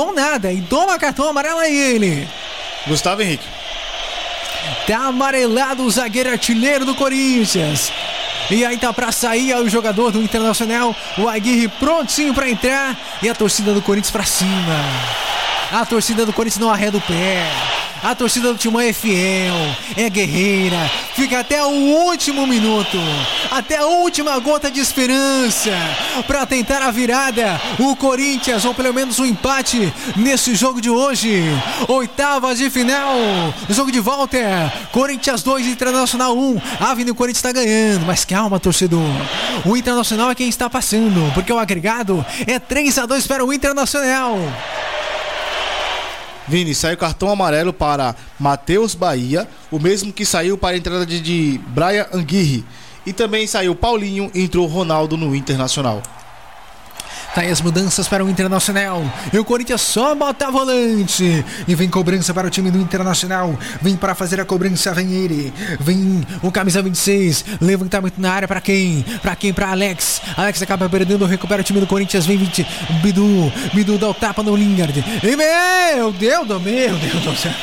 bom nada. E toma cartão amarelo aí ele. Gustavo Henrique. Tá amarelado o zagueiro artilheiro do Corinthians. E aí tá pra sair o jogador do Internacional, o Aguirre, prontinho pra entrar. E a torcida do Corinthians pra cima. A torcida do Corinthians não arreda o pé. A torcida do Timão é fiel, é guerreira. Fica até o último minuto, até a última gota de esperança pra tentar a virada. O Corinthians, ou pelo menos um empate nesse jogo de hoje. Oitavas de final, jogo de volta. Corinthians 2, Internacional 1. A Avenida Corinthians tá ganhando, mas calma, torcedor. O Internacional é quem está passando, porque o agregado é 3-2 para o Internacional. Vini, saiu cartão amarelo para Matheus Bahia, o mesmo que saiu para a entrada de Brian Aguirre. E também saiu Paulinho e entrou Ronaldo no Internacional. Tá aí as mudanças para o Internacional. E o Corinthians só bota a volante. E vem cobrança para o time do Internacional. Vem para fazer a cobrança, vem ele. Vem o camisa 26. Levantamento na área para quem? Para quem? Para Alex. Alex acaba perdendo, recupera o time do Corinthians. Vem 20. Bidu dá o tapa no Lingard. E meu Deus do céu.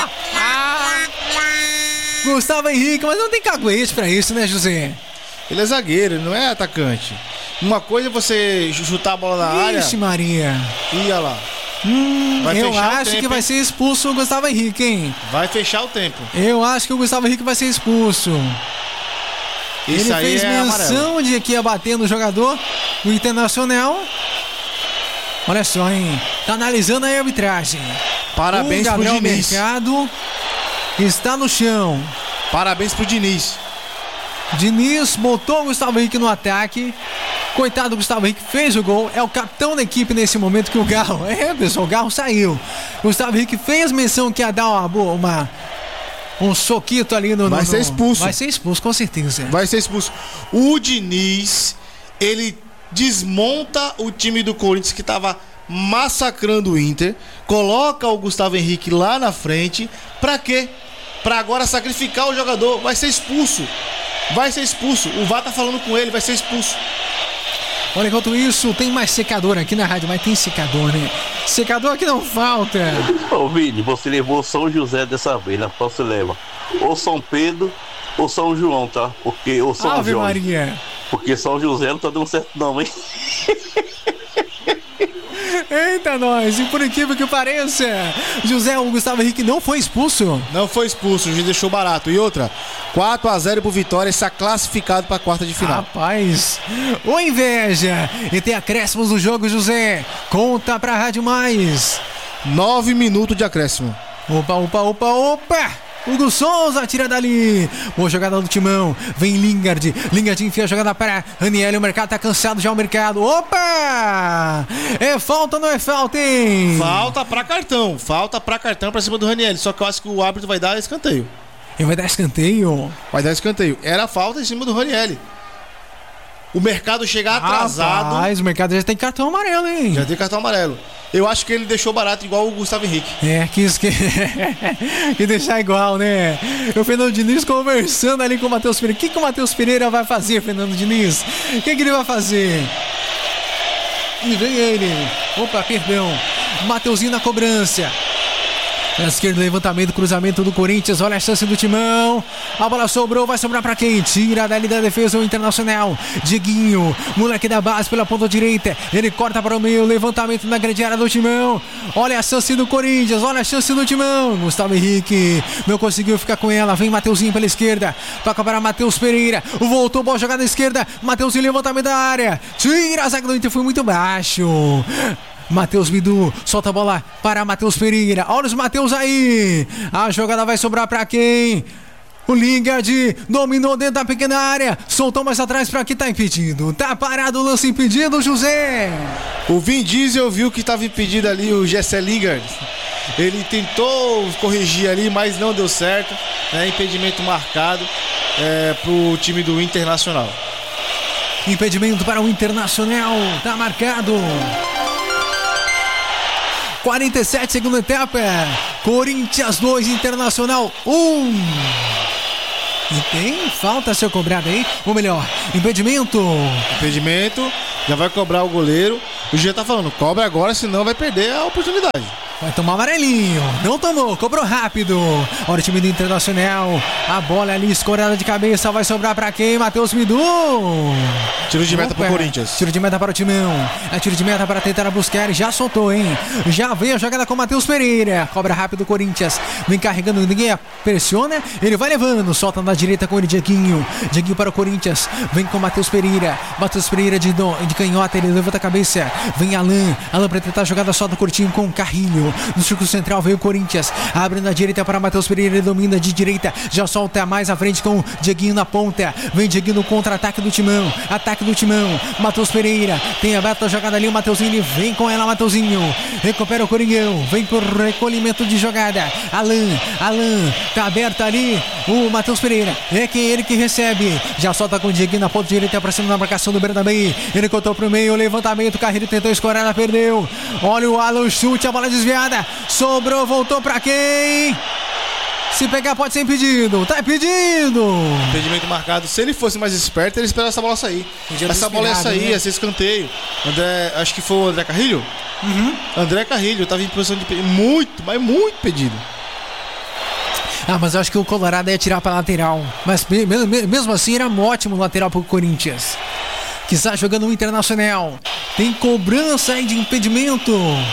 Gustavo Henrique, mas não tem caguete para isso, né, José? Ele é zagueiro, ele não é atacante. Uma coisa é você chutar a bola na área. Ixi, Maria. Ia lá. Eu acho que vai ser expulso o Gustavo Henrique, hein? Vai fechar o tempo. Eu acho que o Gustavo Henrique vai ser expulso. Isso ele aí fez menção de que ia bater no jogador do Internacional. Olha só, hein? Tá analisando aí a arbitragem. Parabéns pro Diniz. Mercado está no chão. Parabéns pro Diniz. Diniz botou o Gustavo Henrique no ataque. Coitado do Gustavo Henrique, fez o gol. É o capitão da equipe nesse momento que o Garro... pessoal, o Garro saiu. O Gustavo Henrique fez menção que ia dar um soquito ali no... Vai ser expulso. Vai ser expulso, com certeza. Vai ser expulso. O Diniz, ele desmonta o time do Corinthians que tava massacrando o Inter. Coloca o Gustavo Henrique lá na frente. Pra quê? Pra agora sacrificar o jogador. Vai ser expulso. Vai ser expulso. O VAR tá falando com ele, vai ser expulso. Olha, enquanto isso, tem mais secador aqui na rádio, mas tem secador, né? Secador que não falta. Ô, Vini, você levou São José dessa vez, né? Você leva ou São Pedro ou São João, tá? Porque ou São Ave João. Maria. Porque São José não tá dando certo não, hein? Eita, nós, e por incrível que pareça, o Gustavo Henrique não foi expulso. Não foi expulso, o juiz deixou barato. E outra, 4-0 pro Vitória, está classificado pra quarta de final. Rapaz, ô inveja. E tem acréscimos no jogo, José. Conta pra Rádio Mais. 9 minutos de acréscimo. Opa! Hugo Souza tira dali. Boa jogada do Timão. Vem Lingard. Lingard enfia a jogada para Raniel. O mercado tá cansado já, o mercado. Opa! É falta ou não é falta, hein? Falta pra cartão pra cima do Raniel. Só que eu acho que o árbitro vai dar escanteio. Ele vai dar escanteio? Vai dar escanteio. Era falta em cima do Raniel. O mercado chega atrasado. Mas o mercado já tem cartão amarelo, hein? Já tem cartão amarelo. Eu acho que ele deixou barato igual o Gustavo Henrique. Que deixar igual, né? O Fernando Diniz conversando ali com o Matheus Pereira. O que o Matheus Pereira vai fazer, Fernando Diniz? O que ele vai fazer? E vem ele. Opa, perdão. Mateuzinho na cobrança. Na esquerda, levantamento, cruzamento do Corinthians. Olha a chance do Timão. A bola sobrou, vai sobrar pra quem? Tira dali da defesa o Internacional. Dieguinho, moleque da base pela ponta direita. Ele corta para o meio, levantamento na grande área do Timão. Olha a chance do Corinthians, olha a chance do Timão. Gustavo Henrique não conseguiu ficar com ela. Vem Mateuzinho pela esquerda. Toca para Matheus Pereira. Voltou, boa jogada à esquerda. Mateuzinho, levantamento da área. Tira, a zaga do Inter foi muito baixo. Matheus Bidu, solta a bola para Matheus Pereira. Olha os Matheus aí. A jogada vai sobrar para quem? O Lingard dominou dentro da pequena área. Soltou mais atrás para quem tá impedido. Tá parado o lance impedido, José. O Vin Diesel viu que estava impedido ali o Jessé Lingard. Ele tentou corrigir ali, mas não deu certo. Impedimento marcado pro time do Internacional. Impedimento para o Internacional. Tá marcado. 47, segunda etapa. Corinthians 2, Internacional 1. E tem falta a ser cobrada aí. Ou melhor, impedimento. Já vai cobrar o goleiro. O Gia tá falando, cobra agora, senão vai perder a oportunidade. Vai tomar amarelinho. Não tomou, cobrou rápido. Olha o time do Internacional. A bola ali escorada de cabeça. Vai sobrar pra quem? Matheus Bidu. Tiro de meta pro Corinthians. Tiro de meta para o Timão. É tiro de meta para tentar buscar. Já soltou, hein? Já veio a jogada com o Matheus Pereira. Cobra rápido o Corinthians. Vem carregando, ninguém pressiona. Ele vai levando. Solta na direita com ele, Dieguinho. Dieguinho para o Corinthians. Vem com o Matheus Pereira. Matheus Pereira de canhota. Ele levanta a cabeça. Vem Alan. Alan para tentar a jogada só do curtinho com o Carrilho. No círculo central veio o Corinthians. Abre na direita para Matheus Pereira. Ele domina de direita. Já solta mais à frente com o Dieguinho na ponta. Vem Dieguinho no contra-ataque do Timão. Ataque do Timão. Matheus Pereira. Tem aberto a jogada ali. O Matheusinho. Ele vem com ela, Matheusinho. Recupera o Coringão. Vem por recolhimento de jogada. Alan. Tá aberto ali. O Matheus Pereira. É ele que recebe. Já solta com o Dieguinho na ponta direita pra cima da marcação do Bernabéi. Ele cortou pro meio. Levantamento. Carreira tentou escorar. Ela perdeu. Olha o Alan. Chute. A bola desviada. Sobrou. Voltou pra quem? Se pegar pode ser impedido. Tá impedido. Impedimento marcado. Se ele fosse mais esperto, ele esperava essa bola sair. Essa bola ia sair, ia ser escanteio. Acho que foi o André Carrilho? Uhum. André Carrilho tava em posição de muito pedido. Mas eu acho que o Colorado ia tirar pra lateral. Mas mesmo assim era um ótimo lateral pro Corinthians, que está jogando o Internacional. Tem cobrança aí de impedimento.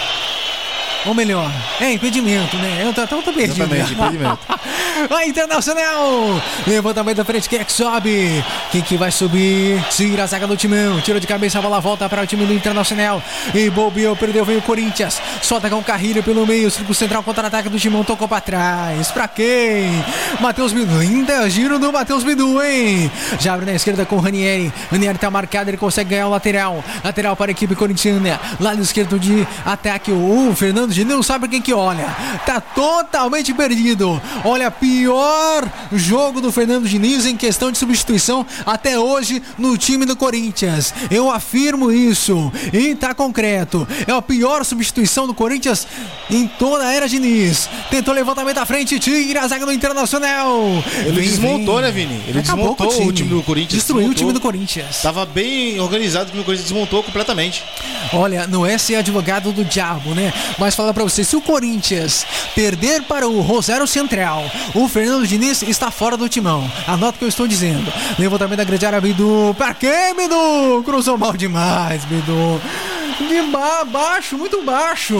Ou melhor, impedimento, né? Eu tô perdido. Exatamente, impedimento. Vai, Internacional! Levantamento da frente, quem é que sobe? Quem que vai subir? Tira a zaga do Timão. Tiro de cabeça, a bola volta para o time do Internacional. E bobeou, perdeu, veio o Corinthians. Solta com o Carrilho pelo meio. Círculo central, contra-ataque do Timão. Tocou para trás. Pra quem? Matheus Bidu. Ainda giro do Matheus Bidu, hein? Já abre na esquerda com o Ranieri. Ranieri tá marcado, ele consegue ganhar o lateral. Lateral para a equipe corintiana. Lado esquerdo de ataque, o Fernando Diniz não sabe quem que olha. Tá totalmente perdido. Olha, pior jogo do Fernando Diniz em questão de substituição até hoje no time do Corinthians. Eu afirmo isso. E tá concreto. É a pior substituição do Corinthians em toda a era Diniz. Tentou levantamento à frente, tira a zaga do Internacional. Ele desmontou, né, Vini? Ele desmontou o time do Corinthians. Destruiu o time do Corinthians. Tava bem organizado, o time do Corinthians desmontou completamente. Olha, não é ser advogado do diabo, né? Mas falar pra você, se o Corinthians perder para o Rosário Central, o Fernando Diniz está fora do timão. Anota o que eu estou dizendo. Levantamento da grande área, Bidu. Pra quem, Bidu? Cruzou mal demais, Bidu. Baixo, muito baixo.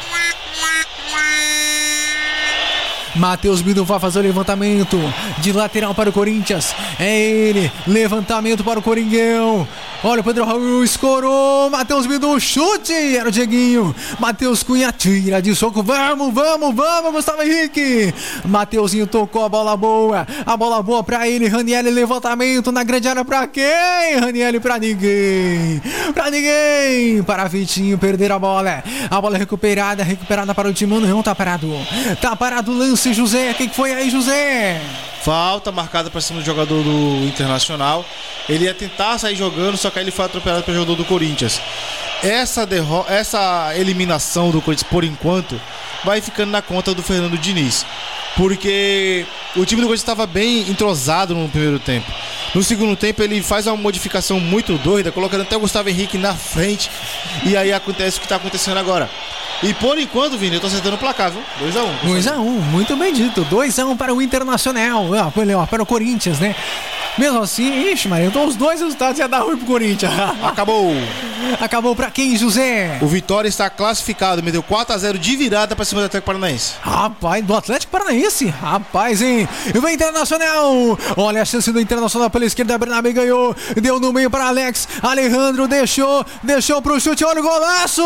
Matheus Bidu vai fazer o levantamento de lateral para o Corinthians. É ele, levantamento para o Coringão. Olha o Pedro Raul, escorou. Matheus Bidu, chute. Era o Dieguinho. Matheus Cunha tira de soco. Vamos, Gustavo Henrique. Matheusinho tocou a bola boa. A bola boa para ele. Ranieri, levantamento na grande área para quem? Ranieri para ninguém. Para Vitinho, perder a bola. A bola recuperada para o Timão. Não, tá parado. Tá parado o lance, José. Quem foi aí, José? Falta marcada para cima do jogador do Internacional. Ele ia tentar sair jogando, só que aí ele foi atropelado pelo jogador do Corinthians. Essa eliminação do Corinthians, por enquanto, vai ficando na conta do Fernando Diniz. Porque o time do Corinthians estava bem entrosado no primeiro tempo. No segundo tempo ele faz uma modificação muito doida, colocando até o Gustavo Henrique na frente. E aí acontece o que está acontecendo agora. E por enquanto, Vini, eu tô acertando o placar, viu? 2-1. 2-1, muito bem dito. 2-1 para o Internacional. Para o Corinthians, né? Mesmo assim, Maria, então os dois resultados ia dar ruim pro Corinthians. Acabou pra quem, José? O Vitória está classificado, me deu 4-0 de virada pra cima do Atlético Paranaense. Rapaz, do Atlético Paranaense? Rapaz, hein? E vem Internacional. Olha a chance do Internacional pela esquerda, Bernabé ganhou, deu no meio para Alex. Alejandro deixou pro chute, olha o golaço!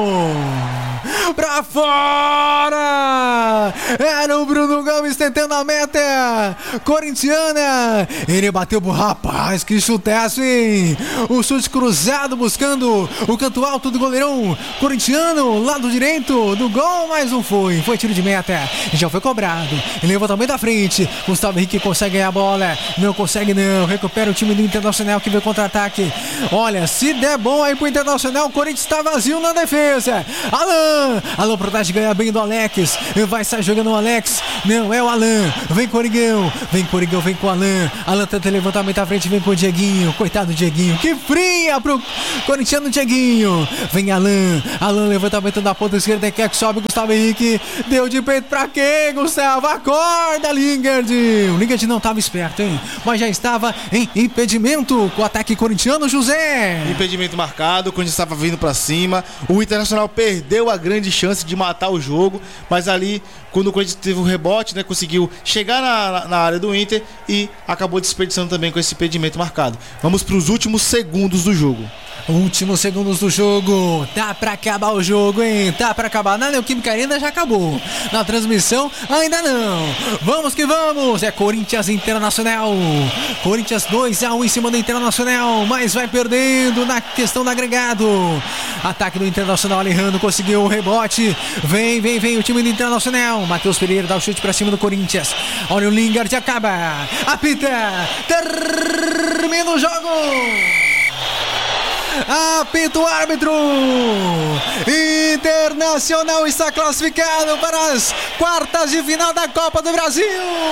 Pra fora! Era o Bruno Gomes tentando a meta corintiana. Ele bateu pro rapaz, que chutaço, hein? O chute cruzado buscando o canto alto do goleirão corintiano, lado direito do gol, mas não foi. Foi tiro de meta, já foi cobrado. Ele levantamento da frente. Gustavo Henrique consegue ganhar a bola. Não consegue, não. Recupera o time do Internacional que veio contra-ataque. Olha, se der bom aí pro Internacional, o Corinthians está vazio na defesa. Alan protege, ganha bem do Alex. Vai sai jogando o Alex. Não, é o Alan. Vem Coringão, vem com o Alan. Alan tenta levantamento à frente, vem com o Dieguinho. Coitado do Dieguinho, que fria pro corintiano Dieguinho. Vem Alan levantamento da ponta esquerda, quer que sobe Gustavo Henrique. Deu de peito pra quê, Gustavo? Acorda, Lingard. O Lingard não estava esperto, hein? Mas já estava em impedimento com o ataque corintiano, José. Impedimento marcado, o Corinthians estava vindo pra cima. O Internacional perdeu a grande chance de matar o jogo, mas ali, quando o Corinthians teve o rebote, né, conseguiu chegar na área do Inter e acabou desperdiçando também com esse impedimento marcado. Vamos para os últimos segundos do jogo. Últimos segundos do jogo. Tá pra acabar o jogo, hein? Tá pra acabar. Na Neoquímica Arena já acabou. Na transmissão, ainda não. Vamos que vamos. É Corinthians Internacional. Corinthians 2-1 em cima do Internacional. Mas vai perdendo na questão do agregado. Ataque do Internacional. Alejandro conseguiu o rebote. Vem o time do Internacional. Matheus Pereira dá o chute pra cima do Corinthians. Olha o Lingard, acaba. Apita. Termina o jogo. Apita o árbitro. Internacional está classificado para as quartas de final da Copa do Brasil.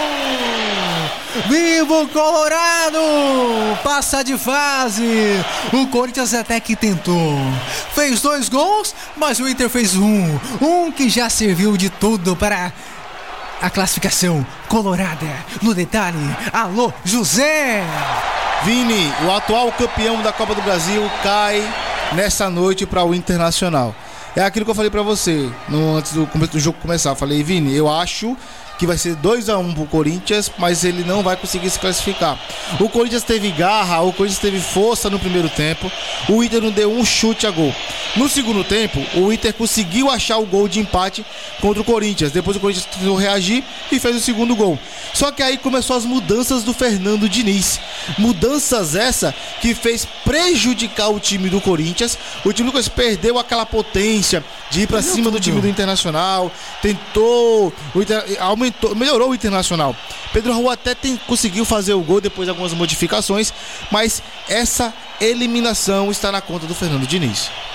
Vivo Colorado, passa de fase. O Corinthians até que tentou, fez 2 gols, mas o Inter fez um que já serviu de tudo para a classificação colorada. No detalhe, alô José. Vini, o atual campeão da Copa do Brasil, cai nessa noite para o Internacional. É aquilo que eu falei para você antes do jogo começar. Eu falei, Vini, eu acho que vai ser 2-1 pro Corinthians, mas ele não vai conseguir se classificar. O Corinthians teve garra, o Corinthians teve força no primeiro tempo, o Inter não deu um chute a gol. No segundo tempo, o Inter conseguiu achar o gol de empate contra o Corinthians. Depois o Corinthians tentou reagir e fez o segundo gol. Só que aí começou as mudanças do Fernando Diniz. Mudanças essa que fez prejudicar o time do Corinthians. O time do Corinthians perdeu aquela potência de ir pra cima do time do Internacional. Tentou, melhorou o Internacional. Pedro Raul até conseguiu fazer o gol depois de algumas modificações, mas essa eliminação está na conta do Fernando Diniz.